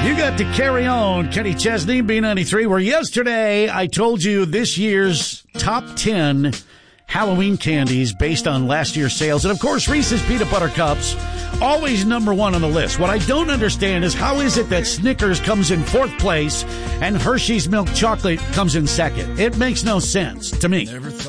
You got to carry on. Kenny Chesney, B93, where yesterday I told you this year's top 10 Halloween candies based on last year's sales. And, of course, Reese's Peanut Butter Cups, always number one on the list. What I don't understand is how is it that Snickers comes in fourth place and Hershey's Milk Chocolate comes in second? It makes no sense to me.